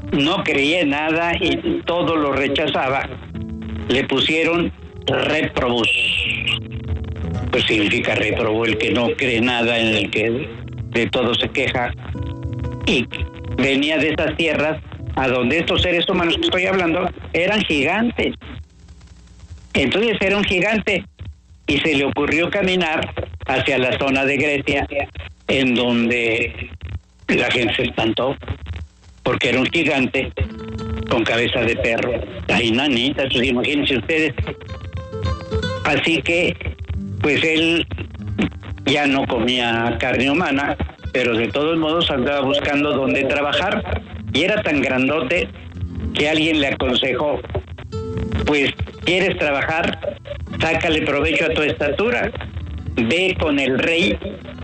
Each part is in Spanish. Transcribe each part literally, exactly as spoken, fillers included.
no creía en nada y todo lo rechazaba, le pusieron réprobus. Pues significa réprobo, el que no cree nada, en el que de todo se queja. Y venía de esas tierras a donde estos seres humanos que estoy hablando eran gigantes. Entonces era un gigante y se le ocurrió caminar hacia la zona de Grecia, en donde la gente se espantó, porque era un gigante con cabeza de perro. Ay, nanita, pues imagínense ustedes. Así que, pues él ya no comía carne humana, pero de todos modos andaba buscando dónde trabajar, y era tan grandote que alguien le aconsejó: pues, ¿quieres trabajar? Sácale provecho a tu estatura, ve con el rey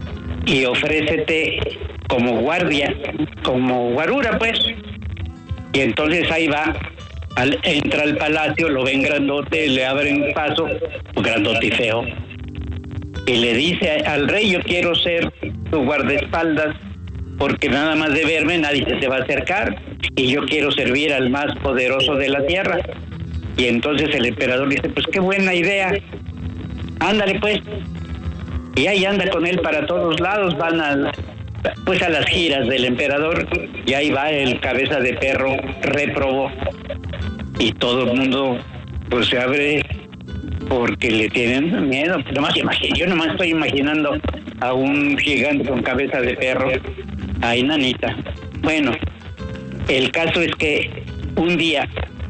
y ofrécete como guardia, como guarura, pues. Y entonces ahí va, al, entra al palacio, lo ven grandote, le abren paso, grandote y feo, y le dice al rey: yo quiero ser tu guardaespaldas, porque nada más de verme nadie se te va a acercar, y yo quiero servir al más poderoso de la tierra. Y entonces el emperador dice: pues qué buena idea, ándale pues. Y ahí anda con él para todos lados, van a, pues a las giras del emperador, y ahí va el cabeza de perro réprobo, y todo el mundo pues se abre porque le tienen miedo. Nomás imagino, yo nomás estoy imaginando a un gigante con cabeza de perro. Ay, nanita. Bueno, el caso es que un día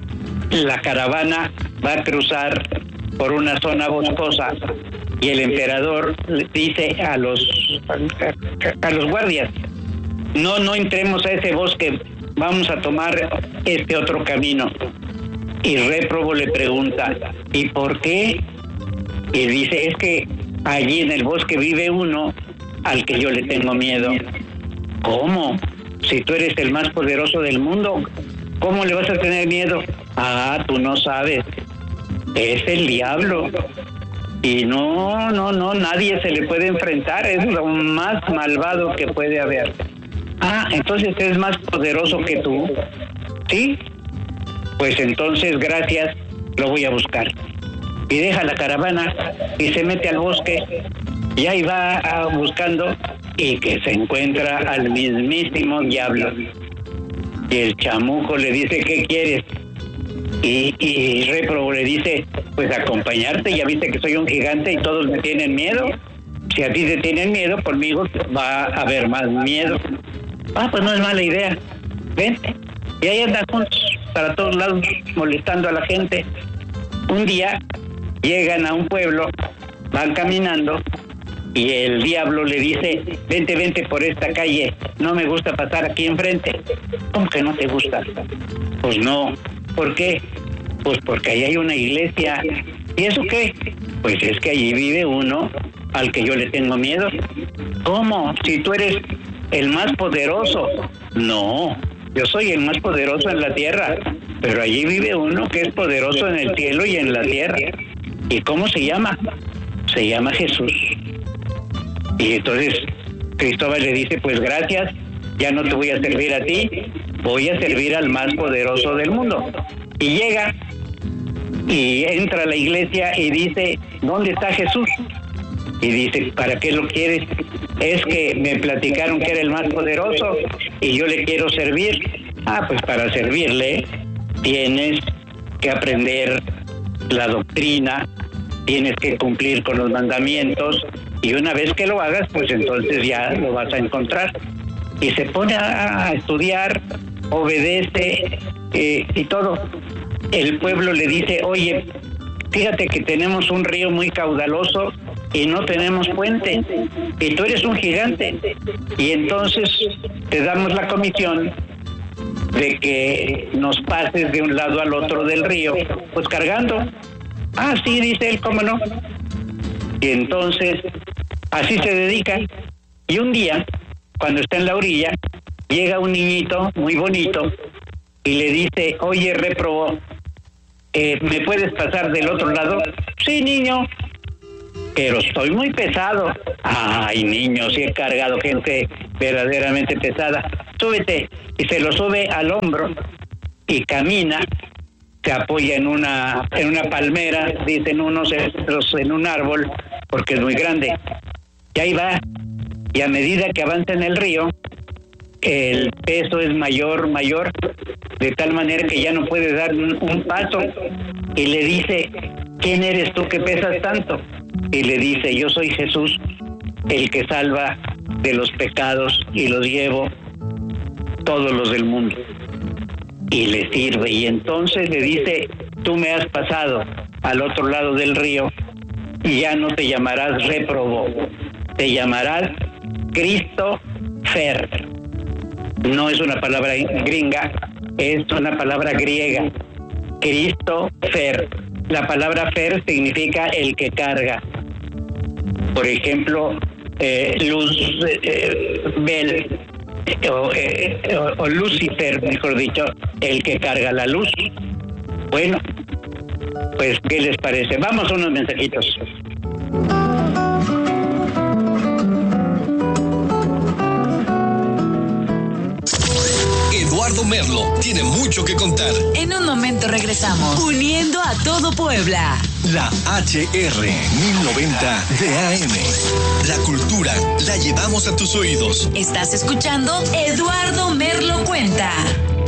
la caravana va a cruzar por una zona boscosa, y el emperador le dice a los a, a los guardias: no, no entremos a ese bosque, vamos a tomar este otro camino. Y réprobo le pregunta: ¿y por qué? Y dice: es que allí en el bosque vive uno al que yo le tengo miedo. ¿Cómo? Si tú eres el más poderoso del mundo, ¿cómo le vas a tener miedo? Ah, tú no sabes, es el diablo. Y no, no, no, nadie se le puede enfrentar, es lo más malvado que puede haber. Ah, entonces es más poderoso que tú. ¿Sí? Pues entonces, gracias, lo voy a buscar. Y deja la caravana y se mete al bosque, y ahí va ah, buscando, y que se encuentra al mismísimo diablo. Y el chamuco le dice: ¿qué quieres? Y, y réprobo le dice: pues acompañarte, ya viste que soy un gigante y todos me tienen miedo. Si a ti te tienen miedo, conmigo va a haber más miedo. Ah, pues no es mala idea, vente. Y ahí andan juntos para todos lados molestando a la gente. Un día llegan a un pueblo, van caminando, y el diablo le dice: vente, vente por esta calle, no me gusta pasar aquí enfrente. ¿Cómo que no te gusta? Pues no. ¿Por qué? Pues porque ahí hay una iglesia. ¿Y eso qué? Pues es que allí vive uno al que yo le tengo miedo. ¿Cómo? Si tú eres el más poderoso. No, yo soy el más poderoso en la tierra, pero allí vive uno que es poderoso en el cielo y en la tierra. ¿Y cómo se llama? Se llama Jesús. Y entonces Cristóbal le dice: pues gracias, ya no te voy a servir a ti, voy a servir al más poderoso del mundo. Y llega y entra a la iglesia y dice: ¿dónde está Jesús? Y dice: ¿para qué lo quieres? Es que me platicaron que era el más poderoso y yo le quiero servir. Ah, pues para servirle tienes que aprender la doctrina, tienes que cumplir con los mandamientos, y una vez que lo hagas, pues entonces ya lo vas a encontrar. Y se pone a, a estudiar, obedece eh, y todo. El pueblo le dice: oye, fíjate que tenemos un río muy caudaloso y no tenemos puente, y tú eres un gigante, y entonces te damos la comisión de que nos pases de un lado al otro del río, pues cargando. Ah, sí, dice él, ¿cómo no? Y entonces así se dedica. Y un día, cuando está en la orilla, llega un niñito muy bonito y le dice: oye, réprobo, eh, ¿me puedes pasar del otro lado? Sí, niño, pero estoy muy pesado. Ay, niño, sí he cargado gente verdaderamente pesada. súbete, y se lo sube al hombro y camina, se apoya en una en una palmera, dicen unos, otros en un árbol, porque es muy grande. Y ahí va, y a medida que avanza en el río, el peso es mayor, mayor, de tal manera que ya no puede dar un, un paso, y le dice, ¿quién eres tú que pesas tanto? Y le dice, yo soy Jesús, el que salva de los pecados, y los llevo todos los del mundo. Y le sirve, y entonces le dice, tú me has pasado al otro lado del río, y ya no te llamarás réprobo, te llamarás Cristo Fer. No es una palabra gringa, es una palabra griega. Cristo Fer. La palabra Fer significa el que carga. Por ejemplo, eh, Luz eh, Bel o, eh, o, o Lucifer, mejor dicho, el que carga la luz. Bueno, pues, ¿qué les parece? Vamos a unos mensajitos. Eduardo Merlo tiene mucho que contar. En un momento regresamos. Uniendo a todo Puebla. La H R mil noventa de A M. La cultura la llevamos a tus oídos. Estás escuchando Eduardo Merlo Cuenta.